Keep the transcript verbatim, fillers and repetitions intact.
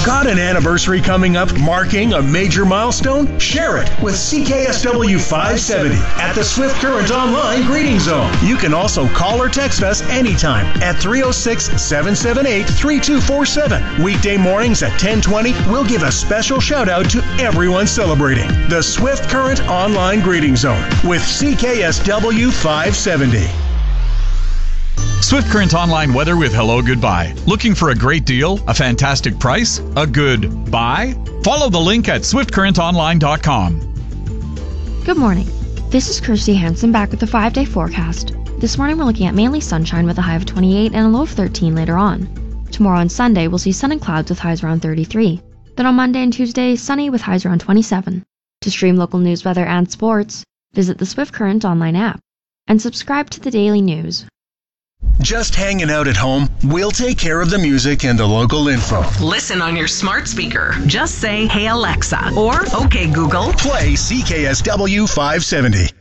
Got an anniversary coming up marking a major milestone? Share it with C K S W five seventy at the Swift Current Online Greeting Zone. You can also call or text us anytime at three oh six, seven seven eight, three two four seven. Weekday mornings at ten twenty, we'll give a special shout out to everyone celebrating the Swift Current Online Greeting Zone with C K S W five seventy. Swift Current Online weather with Hello Goodbye. Looking for a great deal? A fantastic price? A good buy? Follow the link at swift current online dot com. Good morning. This is Kirsty Hansen back with the five-day forecast. This morning we're looking at mainly sunshine with a high of twenty-eight and a low of thirteen later on. Tomorrow and Sunday we'll see sun and clouds with highs around thirty-three. Then on Monday and Tuesday, sunny with highs around twenty-seven. To stream local news, weather, and sports, visit the Swift Current Online app and subscribe to the daily news. Just hanging out at home? We'll take care of the music and the local info. Listen on your smart speaker. Just say, "Hey Alexa," or "Okay Google." Play C K S W five seventy.